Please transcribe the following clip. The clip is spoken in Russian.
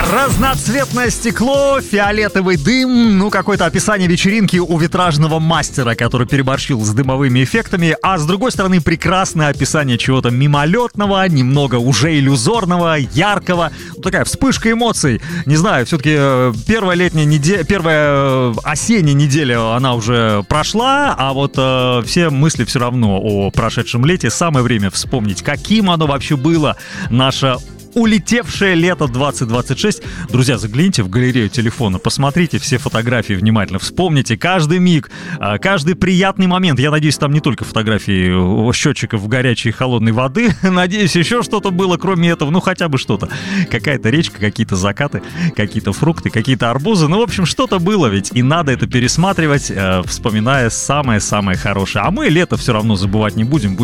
Разноцветное стекло, фиолетовый дым, какое-то описание вечеринки у витражного мастера, который переборщил с дымовыми эффектами, а с другой стороны первое описание чего-то мимолетного, немного уже иллюзорного, яркого, такая вспышка эмоций. Не знаю, все-таки первая осенняя неделя, она уже прошла, а вот все мысли все равно о прошедшем лете. Самое время вспомнить, каким оно вообще было, наше улетевшее лето 2026. Друзья, загляните в галерею телефона, посмотрите все фотографии внимательно, вспомните каждый миг, каждый приятный момент. Я надеюсь, там не только фотографии счетчиков горячей и холодной воды. Надеюсь, еще что-то было, кроме этого. Хотя бы что-то. Какая-то речка, какие-то закаты, какие-то фрукты, какие-то арбузы. В общем, что-то было ведь. И надо это пересматривать, вспоминая самое-самое хорошее. А мы лето все равно забывать не будем.